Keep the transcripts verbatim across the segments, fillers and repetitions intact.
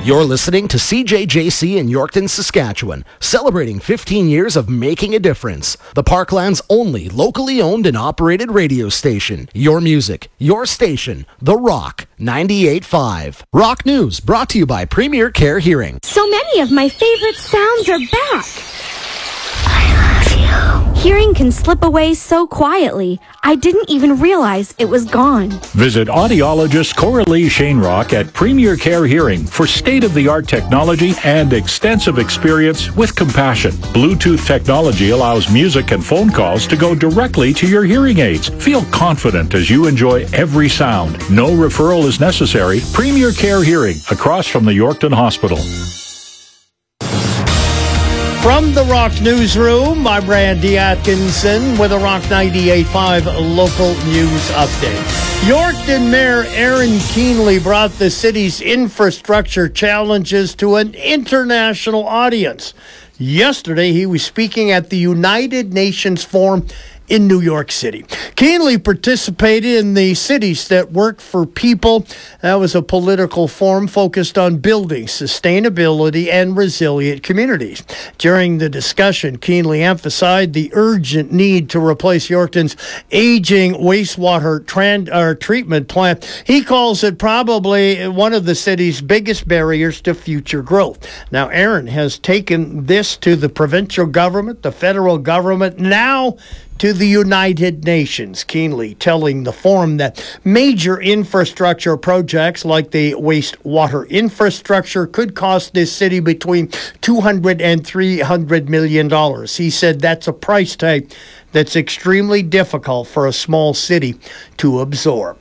You're listening to C J J C in Yorkton, Saskatchewan, celebrating fifteen years of making a difference. The Parkland's only locally owned and operated radio station. Your music, your station, The Rock, ninety-eight point five. Rock News, brought to you by Premier Care Hearing. So many of my favorite sounds are back. Hearing can slip away so quietly, I didn't even realize it was gone. Visit audiologist Coralie Shanerock at Premier Care Hearing for state-of-the-art technology and extensive experience with compassion. Bluetooth technology allows music and phone calls to go directly to your hearing aids. Feel confident as you enjoy every sound. No referral is necessary. Premier Care Hearing, across from the Yorkton Hospital. From the Rock Newsroom, I'm Randy Atkinson with a Rock ninety-eight point five local news update. Yorkton Mayor Aaron Keenley brought the city's infrastructure challenges to an international audience. Yesterday, he was speaking at the United Nations Forum in New York City. Keenley participated in the Cities That Work for People. That was a political forum focused on building sustainability and resilient communities. During the discussion, Keenley emphasized the urgent need to replace Yorkton's aging wastewater tran- or treatment plant. He calls it probably one of the city's biggest barriers to future growth. Now, Aaron has taken this to the provincial government, the federal government, now to the United Nations. Keenley telling the forum that major infrastructure projects like the wastewater infrastructure could cost this city between two hundred and three hundred million dollars. He said that's a price tag that's extremely difficult for a small city to absorb.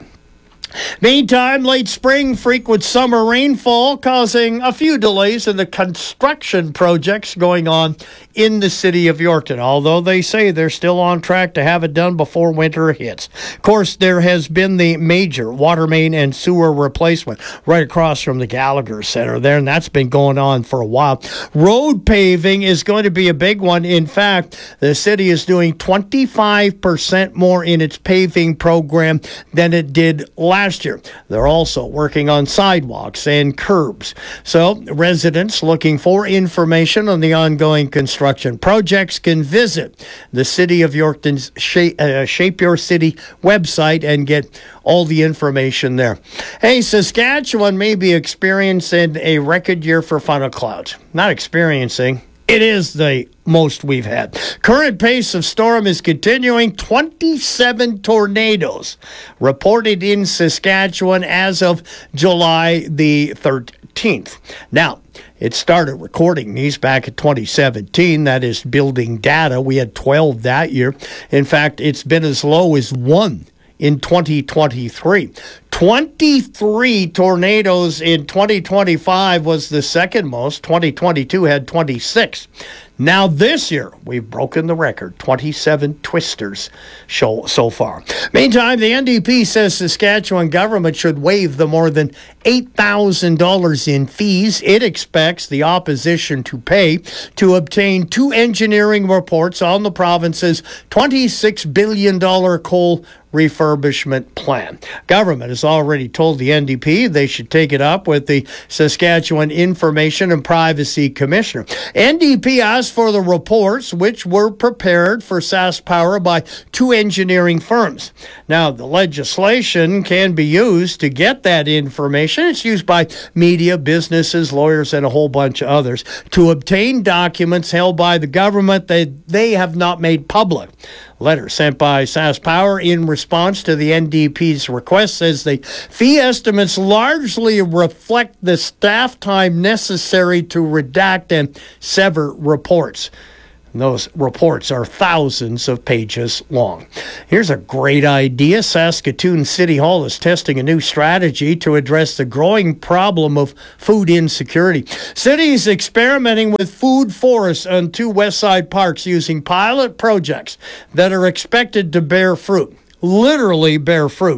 Meantime, late spring, frequent summer rainfall causing a few delays in the construction projects going on in the city of Yorkton, although they say they're still on track to have it done before winter hits. Of course, there has been the major water main and sewer replacement right across from the Gallagher Center there, and that's been going on for a while. Road paving is going to be a big one. In fact, the city is doing twenty-five percent more in its paving program than it did last Last year. They're also working on sidewalks and curbs. So residents looking for information on the ongoing construction projects can visit the City of Yorkton's Shape, uh, Shape Your City website and get all the information there. Hey, Saskatchewan may be experiencing a record year for funnel clouds. Not experiencing. It is the most we've had. Current pace of storm is continuing. twenty-seven tornadoes reported in Saskatchewan as of July the thirteenth. Now, it started recording these back in twenty seventeen. That is building data. We had twelve that year. In fact, it's been as low as one in twenty twenty-three. twenty-three tornadoes in twenty twenty-five was the second most. twenty twenty-two had twenty-six. Now this year, we've broken the record, twenty-seven twisters show so far. Meantime, the N D P says Saskatchewan government should waive the more than eight thousand dollars in fees it expects the opposition to pay to obtain two engineering reports on the province's twenty-six billion dollars coal refurbishment plan. Government has already told the N D P they should take it up with the Saskatchewan Information and Privacy Commissioner. N D P asked for the reports, which were prepared for SaskPower by two engineering firms. Now, the legislation can be used to get that information. It's used by media, businesses, lawyers, and a whole bunch of others to obtain documents held by the government that they have not made public. Letter sent by SaskPower in response to the N D P's request says the fee estimates largely reflect the staff time necessary to redact and sever reports. Those reports are thousands of pages long. Here's a great idea. Saskatoon City Hall is testing a new strategy to address the growing problem of food insecurity. City is experimenting with food forests on two West Side parks using pilot projects that are expected to bear fruit, literally bear fruit,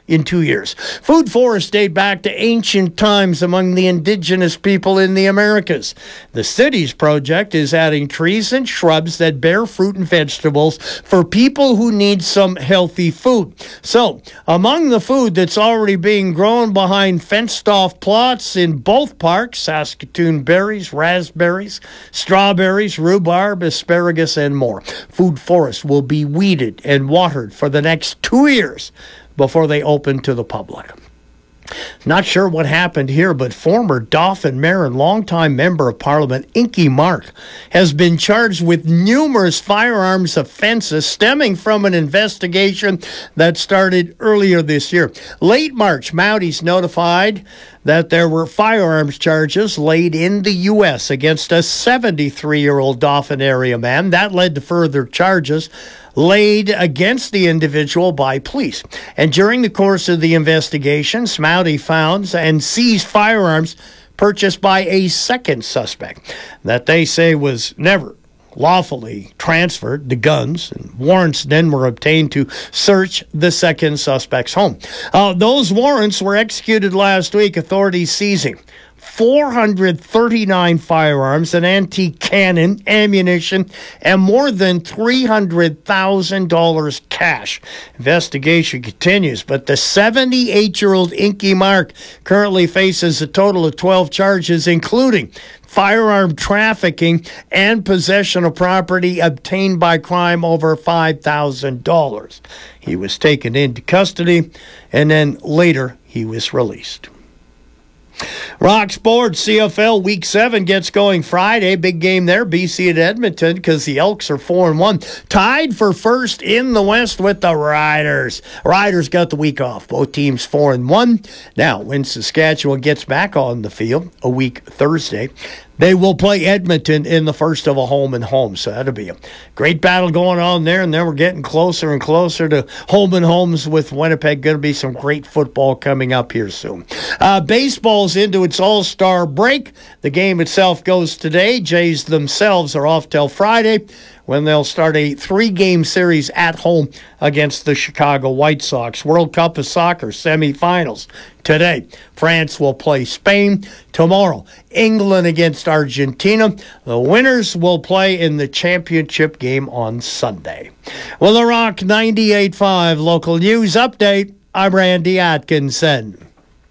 in two years. Food forests date back to ancient times among the indigenous people in the Americas. The city's project is adding trees and shrubs that bear fruit and vegetables for people who need some healthy food. So, among the food that's already being grown behind fenced-off plots in both parks, Saskatoon berries, raspberries, strawberries, rhubarb, asparagus, and more. Food forests will be weeded and watered for the next two years before they open to the public. Not sure what happened here, but former Dauphin Mayor and longtime Member of Parliament Inky Mark has been charged with numerous firearms offenses stemming from an investigation that started earlier this year. Late March, Mounties notified that there were firearms charges laid in the U S against a seventy-three-year-old Dauphin area man. That led to further charges laid against the individual by police. And during the course of the investigation, Smouty found and seized firearms purchased by a second suspect that they say was never lawfully transferred, the guns, and warrants then were obtained to search the second suspect's home. Uh, those warrants were executed last week, authorities seizing four hundred thirty-nine firearms, an antique cannon, ammunition, and more than three hundred thousand dollars cash. Investigation continues, but the seventy-eight-year-old Inky Mark currently faces a total of twelve charges, including firearm trafficking and possession of property obtained by crime over five thousand dollars. He was taken into custody, and then later he was released. Rock Sports, C F L Week seven gets going Friday. Big game there, B C at Edmonton, because the Elks are four and one. Tied for first in the West with the Riders. Riders got the week off. Both teams four and one. Now, when Saskatchewan gets back on the field a week Thursday, they will play Edmonton in the first of a home and home. So that'll be a great battle going on there. And then we're getting closer and closer to home and homes with Winnipeg. Going to be some great football coming up here soon. Uh, baseball's into its all-star break. The game itself goes today. Jays themselves are off till Friday, when they'll start a three-game series at home against the Chicago White Sox. World Cup of Soccer semifinals today. France will play Spain. Tomorrow, England against Argentina. The winners will play in the championship game on Sunday. Well, the Rock ninety-eight point five local news update. I'm Randy Atkinson.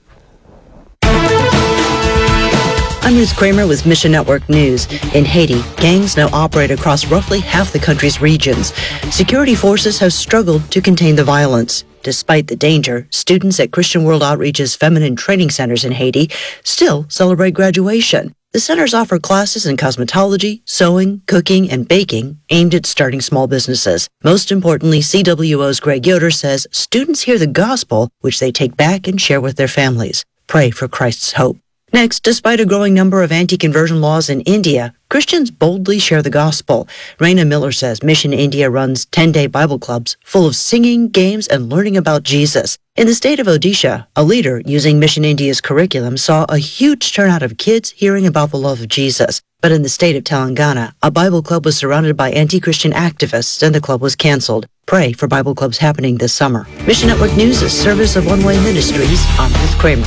I'm Ruth Kramer with Mission Network News. In Haiti, gangs now operate across roughly half the country's regions. Security forces have struggled to contain the violence. Despite the danger, students at Christian World Outreach's feminine training centers in Haiti still celebrate graduation. The centers offer classes in cosmetology, sewing, cooking, and baking aimed at starting small businesses. Most importantly, C W O's Greg Yoder says students hear the gospel, which they take back and share with their families. Pray for Christ's hope. Next, despite a growing number of anti-conversion laws in India, Christians boldly share the gospel. Raina Miller says Mission India runs ten-day Bible clubs full of singing, games, and learning about Jesus. In the state of Odisha, a leader using Mission India's curriculum saw a huge turnout of kids hearing about the love of Jesus. But in the state of Telangana, a Bible club was surrounded by anti-Christian activists and the club was canceled. Pray for Bible clubs happening this summer. Mission Network News is service of One Way Ministries. I'm Ruth Kramer.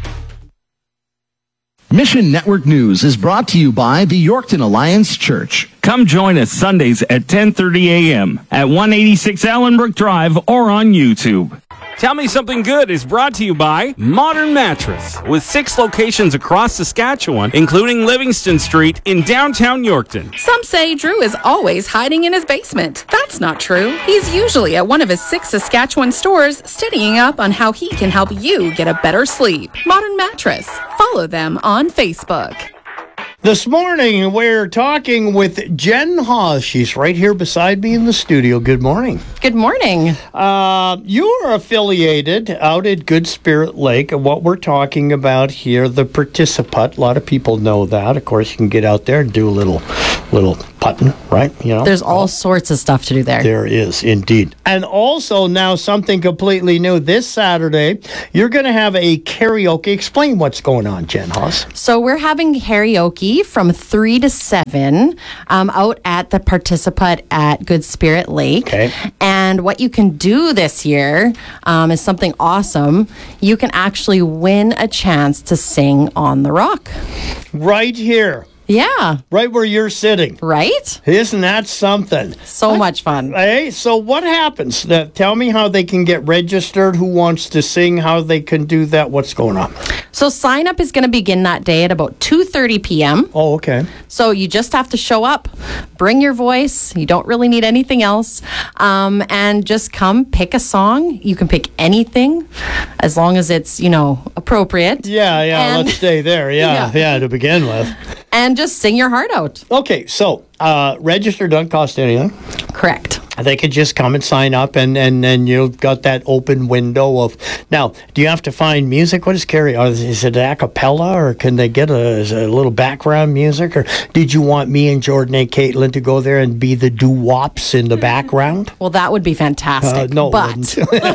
Mission Network News is brought to you by the Yorkton Alliance Church. Come join us Sundays at ten thirty a.m. at one eighty-six Allenbrook Drive or on YouTube. Tell Me Something Good is brought to you by Modern Mattress, with six locations across Saskatchewan, including Livingston Street in downtown Yorkton. Some say Drew is always hiding in his basement. That's not true. He's usually at one of his six Saskatchewan stores, studying up on how he can help you get a better sleep. Modern Mattress. Follow them on Facebook. This morning, we're talking with Jen Hawes. She's right here beside me in the studio. Good morning. Good morning. Uh, you are affiliated out at Good Spirit Lake, and what we're talking about here, the Participut. A lot of people know that. Of course, you can get out there and do a little, little putting, right? You know, there's all sorts of stuff to do there. There is indeed, and also now something completely new. This Saturday, you're going to have a karaoke. Explain what's going on, Jen Hawes. So we're having karaoke from three to seven um, out at the Participut at Good Spirit Lake. Okay. And And what you can do this year um, is something awesome. You can actually win a chance to sing on the rock. Right here. Yeah. Right where you're sitting. Right? Isn't that something? So much fun. Hey, so what happens? Uh, tell me how they can get registered, who wants to sing, how they can do that, what's going on? So sign up is going to begin that day at about two thirty p.m. Oh, okay. So you just have to show up, bring your voice. You don't really need anything else. Um, and just come pick a song. You can pick anything as long as it's, you know, appropriate. Yeah, yeah, And- let's stay there. Yeah, yeah, Yeah. to begin with. And just sing your heart out. Okay, so uh, register doesn't cost anything. Correct. They could just come and sign up, and and then you've got that open window of. Now, do you have to find music? What is carry? Or is it a cappella, or can they get a, a little background music? Or did you want me and Jordan and Caitlin to go there and be the doo-wops in the background? Well, that would be fantastic. Uh, no, it but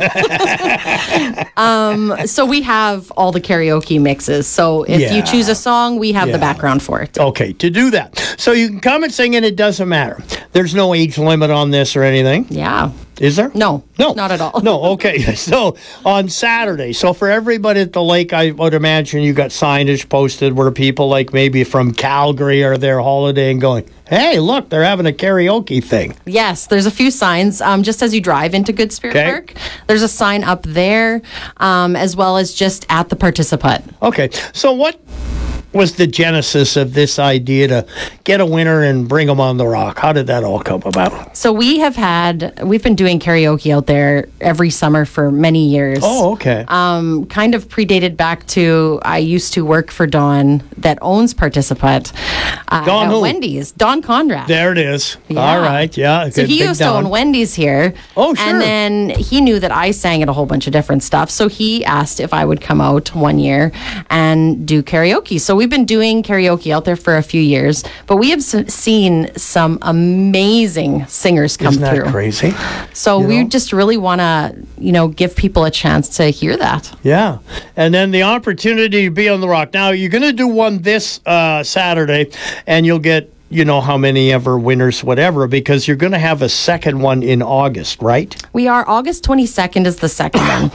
wouldn't. um, so we have all the karaoke mixes. So if Yeah. you choose a song, we have Yeah. the background for it. Okay, to do that. So you can come and sing, and it doesn't matter. There's no age limit on this or anything. Yeah. Is there? No. No. Not at all. No, okay. So on Saturday, so for everybody at the lake, I would imagine you got signage posted where people like maybe from Calgary are there holidaying going, hey, look, they're having a karaoke thing. Yes, there's a few signs. Um, just as you drive into Good Spirit Okay. Park, there's a sign up there, um, as well as just at the participant. Okay, so what was the genesis of this idea to get a winner and bring them on the rock? How did that all come about? So we have had, we've been doing karaoke out there every summer for many years. Oh, okay. Um, kind of predated back to, I used to work for Dawn that owns Participant. Uh, Dawn at who? Wendy's. Dawn Conrad. There it is. Yeah. All right, yeah. So good, he big used to Don. own Wendy's here. Oh, sure. And then he knew that I sang at a whole bunch of different stuff. So he asked if I would come out one year and do karaoke. So we've been doing karaoke out there for a few years, but we have s- seen some amazing singers come Isn't that through. crazy? So You we know? just really want to, you know, give people a chance to hear that. Yeah. And then the opportunity to be on the rock. Now, you're going to do one this uh, Saturday, and you'll get, you know, how many ever winners, whatever, because you're going to have a second one in August, right? We are August twenty-second is the second one.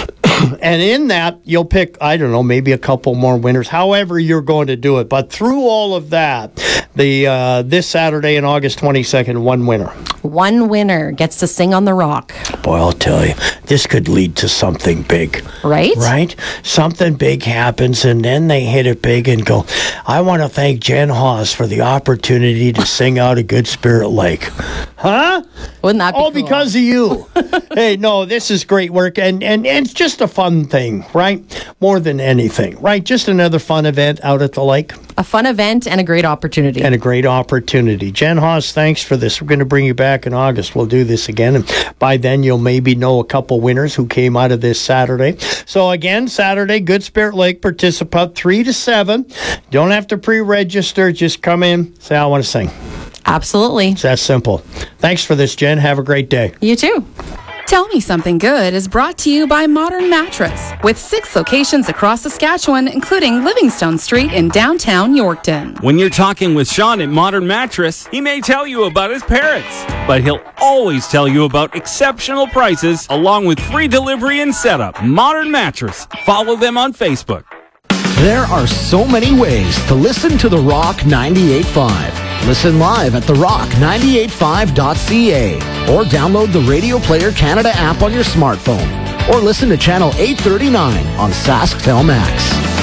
And in that, you'll pick, I don't know, maybe a couple more winners, however you're going to do it. But through all of that, the uh, this Saturday and August twenty-second, one winner. One winner gets to sing on the rock, Boy, I'll tell you, this could lead to something big. right? Right? Something big happens, and then they hit it big and go, I want to thank Jen Hawes for the opportunity to sing out of Good Spirit Lake. Huh? Wouldn't that be All cool? because of you. Hey, no, this is great work, and, and, and it's just a fun thing, right? More than anything, right? Just another fun event out at the lake. A fun event and a great opportunity. And a great opportunity. Jen Hawes, thanks for this. We're going to bring you back in August. We'll do this again. And by then, you'll maybe know a couple winners who came out of this Saturday. So again, Saturday, Good Spirit Lake participant, three to seven. Don't have to pre-register. Just come in, say, I want to sing. Absolutely. It's that simple. Thanks for this, Jen. Have a great day. You too. Tell Me Something Good is brought to you by Modern Mattress, with six locations across Saskatchewan, including Livingstone Street in downtown Yorkton. When you're talking with Sean at Modern Mattress, he may tell you about his parrots, but he'll always tell you about exceptional prices along with free delivery and setup. Modern Mattress. Follow them on Facebook. There are so many ways to listen to The Rock ninety-eight point five. Listen live at the rock nine eight five dot c a or download the Radio Player Canada app on your smartphone or listen to channel eight thirty-nine on SaskTel Max.